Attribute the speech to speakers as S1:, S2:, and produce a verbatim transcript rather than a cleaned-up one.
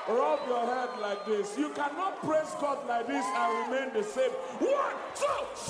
S1: Rub your head like this. You cannot praise God like this and remain the same. One, two,